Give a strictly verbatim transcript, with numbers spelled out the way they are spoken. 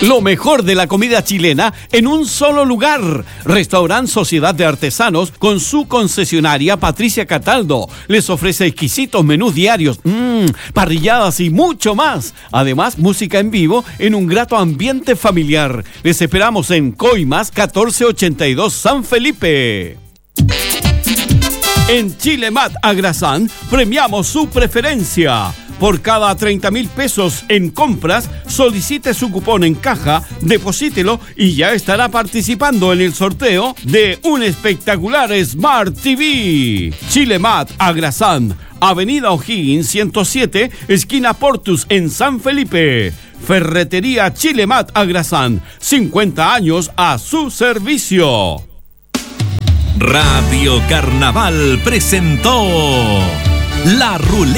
Lo mejor de la comida chilena en un solo lugar. Restaurant Sociedad de Artesanos con su concesionaria Patricia Cataldo. Les ofrece exquisitos menús diarios, mmm, parrilladas y mucho más. Además, música en vivo en un grato ambiente familiar. Les esperamos en Coimas catorce ochenta y dos San Felipe. En Chilemat Agrasán premiamos su preferencia. Por cada treinta mil pesos en compras, solicite su cupón en caja, deposítelo y ya estará participando en el sorteo de un espectacular Smart T V. Chilemat Agrasán, Avenida O'Higgins ciento siete, esquina Portus en San Felipe. Ferretería Chilemat Agrasán, cincuenta años a su servicio. Radio Carnaval presentó La Ruleta